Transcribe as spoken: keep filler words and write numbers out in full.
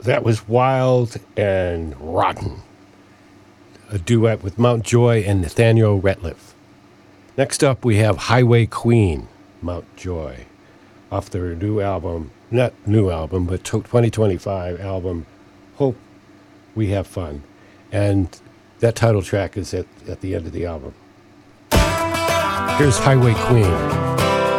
That was Wild and Rotten, a duet with Mount Joy and Nathaniel Rateliff. Next up, we have Highway Queen, Mount Joy, off their new album, not new album, but twenty twenty-five album, Hope We Have Fun. And that title track is at, at the end of the album. Here's Highway Queen.